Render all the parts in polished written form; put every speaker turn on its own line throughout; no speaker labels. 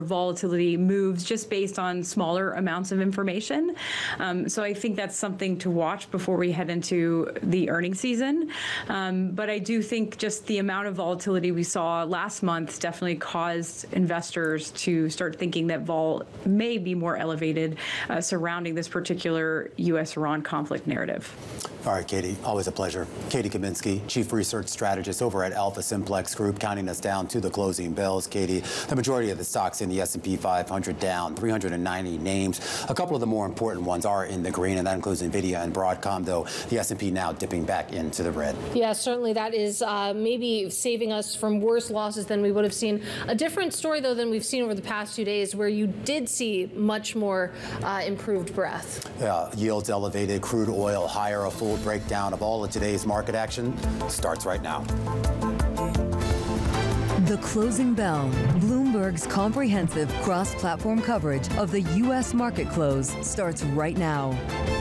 volatility moves just based on smaller amounts of information. So I think that's something to watch before we head into the earnings season. But I do think just the amount of volatility we saw last month definitely caused investors to start thinking that vol may be more elevated surrounding this particular U.S.-Iran conflict narrative.
All right, Katie, always a pleasure. Katie Kaminsky, Chief Research Strategist over at Alpha Simplex Group, counting us down to the closing bells. Katie, the majority of the stocks in the S&P 500 down, 390 names. A couple of the more important ones are in the green, and that includes NVIDIA and Broadcom, though the S&P now dipping back into the red.
Yeah, certainly that is maybe saving us from worse losses than we would have seen. A different story, though, than we've seen over the past 2 days, where you did see much more improved breadth.
Yeah, yields elevated, crude oil higher. A full breakdown of all of today's market action starts right now.
The Closing Bell, Bloomberg's comprehensive cross-platform coverage of the U.S. market close starts right now.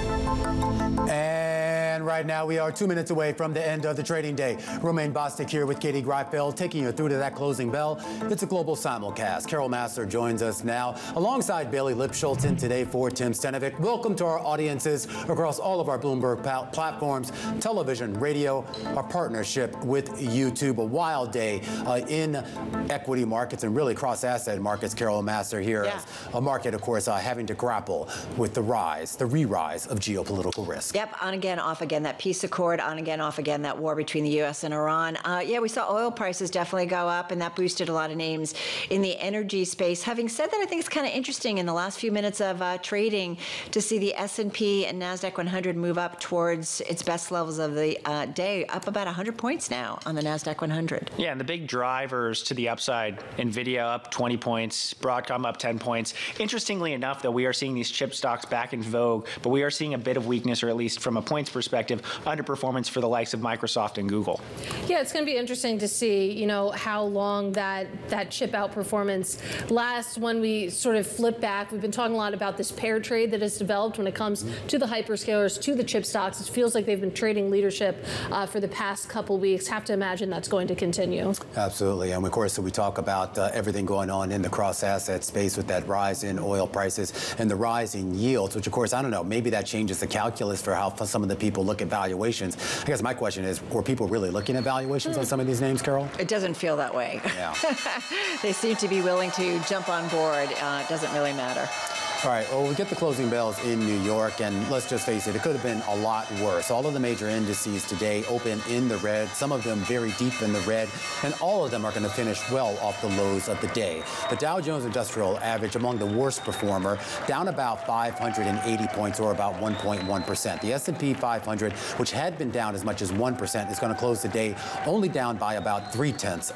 And right now we are 2 minutes away from the end of the trading day. Romaine Bostick here with Katie Greifeld, taking you through to that closing bell. It's a global simulcast. Carol Massar joins us now alongside Bailey Lipschultz in today for Tim Stenovic. Welcome to our audiences across all of our Bloomberg platforms, television, radio, our partnership with YouTube. A wild day in equity markets and really cross-asset markets. Carol Massar here as a market, of course, having to grapple with the re-rise of geopolitical risk.
Yep, on again, off again, that peace accord, on again, off again, that war between the U.S. and Iran. Yeah, we saw oil prices definitely go up, and that boosted a lot of names in the energy space. Having said that, I think it's kind of interesting in the last few minutes of trading to see the S&P and NASDAQ 100 move up towards its best levels of the day, up about 100 points now on the NASDAQ 100.
Yeah, and the big drivers to the upside, NVIDIA up 20 points, Broadcom up 10 points. Interestingly enough, though, we are seeing these chip stocks back in vogue, but we are seeing a bit of weakness, or at least from a points perspective, underperformance for the likes of Microsoft and Google.
Yeah, it's going to be interesting to see, you know, how long that chip outperformance lasts when we sort of flip back. We've been talking a lot about this pair trade that has developed when it comes to the hyperscalers, to the chip stocks. It feels like they've been trading leadership for the past couple weeks. Have to imagine that's going to continue.
Absolutely. And of course, we talk about everything going on in the cross-asset space with that rise in oil prices and the rise in yields, which, of course, I don't know, maybe that changes the calculus for how some of the people look at valuations. I guess my question is, were people really looking at valuations on some of these names, Carol?
It doesn't feel that way.
Yeah.
They seem to be willing to jump on board. It doesn't really matter.
All right, well, we get the closing bells in New York, and let's just face it, it could have been a lot worse. All of the major indices today open in the red, some of them very deep in the red, and all of them are going to finish well off the lows of the day. The Dow Jones Industrial Average among the worst performer, down about 580 points, or about 1.1%. The S&P 500, which had been down as much as 1%, is going to close the day only down by about 0.3%,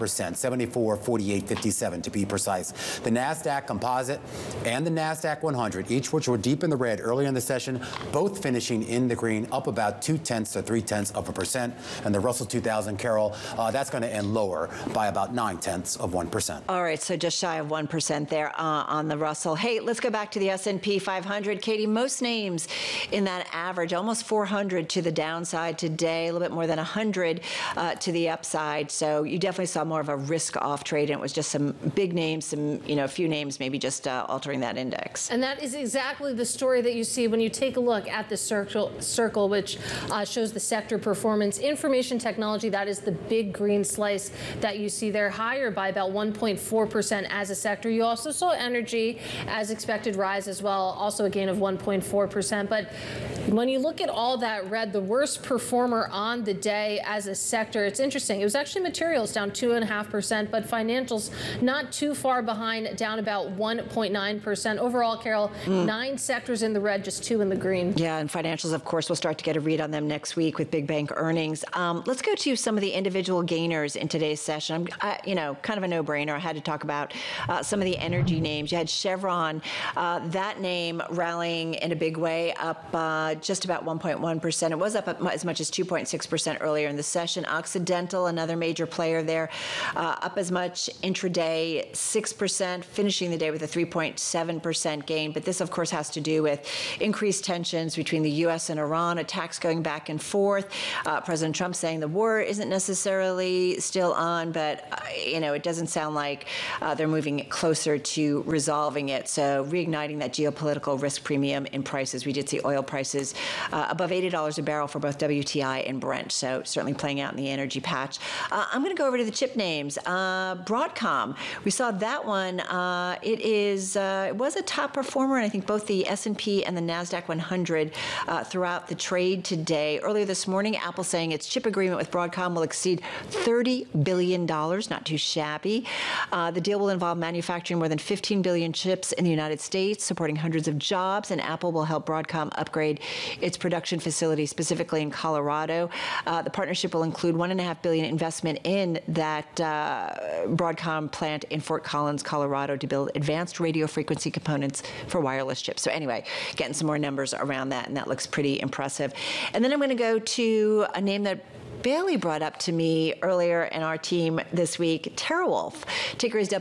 74.4857 to be precise. The NASDAQ Composite and the NASDAQ 100, each which were deep in the red earlier in the session, both finishing in the green, up about 0.2 to 0.3%. And the Russell 2000, Carol, that's going to end lower by about 0.9%.
All right, so just shy of 1% there on the Russell. Hey, let's go back to the S&P 500. Katie, most names in that average, almost 400 to the downside today, a little bit more than 100 to the upside. So you definitely saw more of a risk-off trade, and it was just some big names, some, you know, a few names maybe just altering that index.
And that is exactly the story that you see when you take a look at the circle, which shows the sector performance. Information technology, that is the big green slice that you see there, higher by about 1.4% as a sector. You also saw energy, as expected, rise as well, also a gain of 1.4%. But when you look at all that red, the worst performer on the day as a sector, it's interesting. It was actually materials down 2.5%, but financials not too far behind, down about 1.9%. Overall, Carol, 9 sectors in the red, just 2 in the green.
Yeah, and financials, of course, we'll start to get a read on them next week with big bank earnings. Let's go to some of the individual gainers in today's session. You know, kind of a no-brainer. I had to talk about some of the energy names. You had Chevron, that name rallying in a big way, up just about 1.1%. It was up as much as 2.6% earlier in the session. Occidental, another major player there, up as much intraday, 6%, finishing the day with a 3.7% 1% gain. But this, of course, has to do with increased tensions between the U.S. and Iran, attacks going back and forth. President Trump saying the war isn't necessarily still on, but, it doesn't sound like they're moving closer to resolving it. So reigniting that geopolitical risk premium in prices. We did see oil prices above $80 a barrel for both WTI and Brent. So certainly playing out in the energy patch. I'm going to go over to the chip names. Broadcom, we saw that one. It was a top performer, and I think both the S&P and the NASDAQ 100 throughout the trade today. Earlier this morning, Apple saying its chip agreement with Broadcom will exceed $30 billion, not too shabby. The deal will involve manufacturing more than 15 billion chips in the United States, supporting hundreds of jobs, and Apple will help Broadcom upgrade its production facility, specifically in Colorado. The partnership will include $1.5 billion investment in that Broadcom plant in Fort Collins, Colorado, to build advanced radio frequency components for wireless chips. So anyway, getting some more numbers around that, and that looks pretty impressive. And then I'm going to go to a name that Bailey brought up to me earlier in our team this week, TeraWulf. Ticker is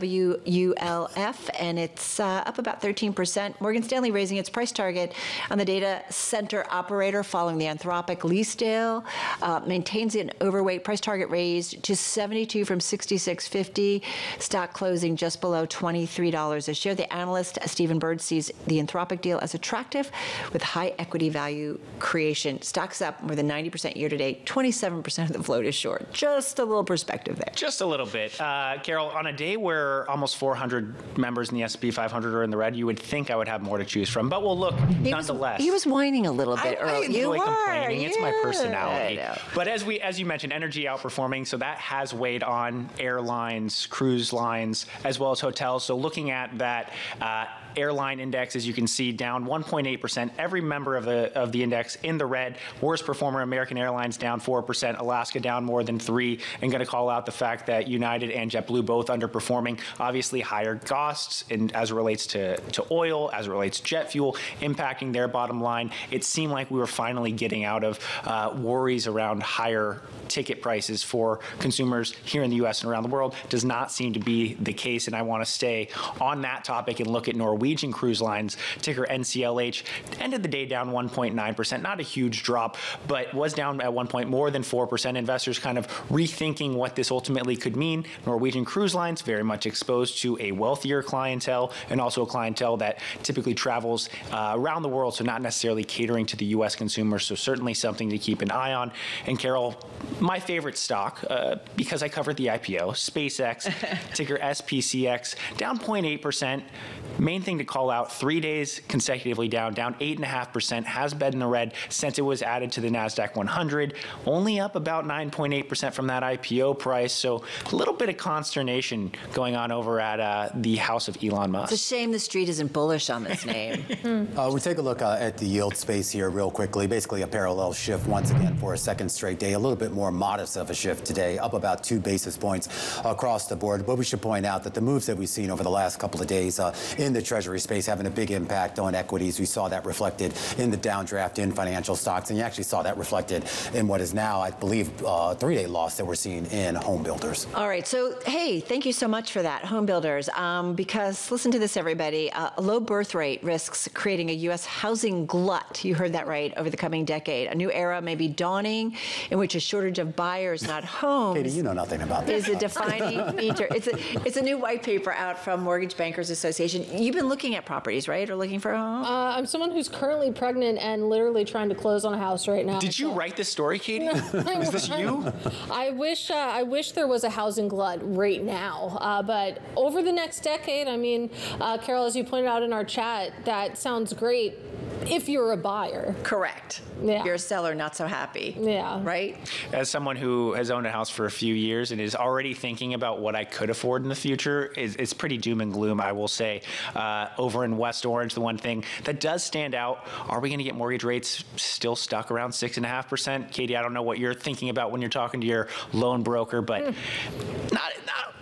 WULF, and it's up about 13%. Morgan Stanley raising its price target on the data center operator following the Anthropic lease deal. Maintains an overweight price target raised to 72 from 66.50. Stock closing just below $23 a share. The analyst, Stephen Bird, sees the Anthropic deal as attractive with high equity value creation. Stock's up more than 90% year to date, 27% of the float is short. Just a little perspective there.
Just a little bit. Carol, on a day where almost 400 members in the S&P 500 are in the red, you would think I would have more to choose from. But we'll look nonetheless.
He was whining a little bit earlier.
I enjoy complaining. It's my personality.
I know.
But as you mentioned, energy outperforming, so that has weighed on airlines, cruise lines, as well as hotels. So looking at that airline index, as you can see, down 1.8%. Every member of the index in the red. Worst performer, American Airlines, down 4%. Alaska down more than 3%. And going to call out the fact that United and JetBlue both underperforming. Obviously, higher costs as it relates to oil, as it relates to jet fuel, impacting their bottom line. It seemed like we were finally getting out of worries around higher ticket prices for consumers here in the U.S. and around the world. Does not seem to be the case, and I want to stay on that topic and look at Norwegian Cruise Lines, ticker NCLH. Ended the day down 1.9%, not a huge drop, but was down at one point more than 4%. Investors kind of rethinking what this ultimately could mean. Norwegian Cruise Lines very much exposed to a wealthier clientele, and also a clientele that typically travels around the world, so not necessarily catering to the U.S. consumer. So certainly something to keep an eye on. And Carol, my favorite stock, because I covered the IPO, SpaceX, ticker SPCX, down 0.8%. Main thing to call out, 3 days consecutively down 8.5%, has been in the red since it was added to the NASDAQ 100, only up about 9.8% from that IPO price. So a little bit of consternation going on over at the house of Elon Musk.
It's a shame the street isn't bullish on this name.
We take a look at the yield space here real quickly. Basically a parallel shift once again for a second straight day. A little bit more modest of a shift today, up about 2 basis points across the board. But we should point out that the moves that we've seen over the last couple of days in the Treasury space having a big impact on equities. We saw that reflected in the downdraft in financial stocks, and you actually saw that reflected in what is now, I believe, a 3-day loss that we're seeing in home builders.
All right. So, hey, thank you so much for that, home builders. Because listen to this, everybody. A low birth rate risks creating a U.S. housing glut. You heard that right. Over the coming decade, a new era may be dawning in which a shortage of buyers, not homes.
Katie, you know nothing about that.
Is a defining feature. It's a new white paper out from Mortgage Bankers Association. You've been looking at properties, right, or looking for a home?
I'm someone who's currently pregnant and literally trying to close on a house right now.
Did you write this story, Katie? Is this you?
I wish there was a housing glut right now. But over the next decade, I mean, Carol, as you pointed out in our chat, that sounds great if you're a buyer.
Correct.
Yeah.
If you're a seller, not so happy.
Yeah.
Right?
As someone who has owned a house for a few years and is already thinking about what I could afford in the future, it's pretty doom and gloom, I will say. Over in West Orange, the one thing that does stand out, are we going to get mortgage rates still stuck around 6.5%? Katie, I don't know what you're thinking about when you're talking to your loan broker, but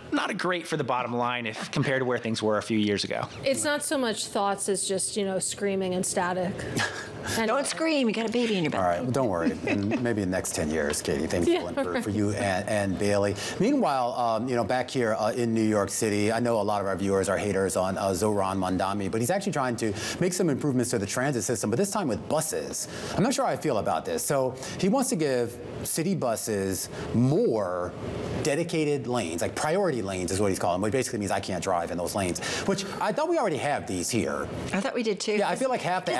not a great for the bottom line if compared to where things were a few years ago.
It's not so much thoughts as just, screaming and static.
Don't scream. You got a baby in your belly.
All right, well, don't worry. And maybe in the next 10 years, Katie, things going for you and Bailey. Meanwhile, back here in New York City, I know a lot of our viewers are haters on Zohran Mamdani, but he's actually trying to make some improvements to the transit system, but this time with buses. I'm not sure how I feel about this. So he wants to give city buses more dedicated lanes, like priority lanes is what he's calling them, which basically means I can't drive in those lanes, which I thought we already have these here.
I thought we did too.
Yeah, I feel like half the